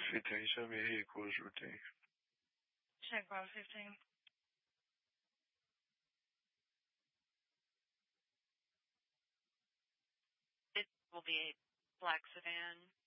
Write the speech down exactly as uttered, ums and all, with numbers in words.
fifteen, show me headquarters routine. Check box fifteen. It will be a black sedan.